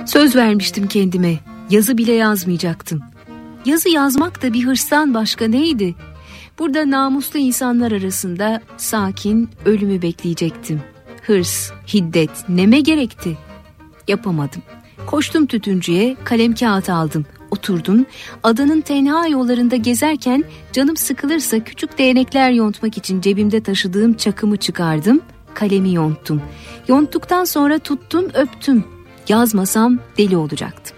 Söz vermiştim kendime, yazı bile yazmayacaktım. Yazı yazmak da bir hırstan başka neydi? Burada namuslu insanlar arasında sakin ölümü bekleyecektim. Hırs, hiddet neme gerekti? Yapamadım. Koştum tütüncüye, kalem kağıt aldım. Oturdum, adanın tenha yollarında gezerken canım sıkılırsa küçük değnekler yontmak için cebimde taşıdığım çakımı çıkardım, kalemi yonttum. Yonttuktan sonra tuttum, öptüm. Yazmasam deli olacaktım.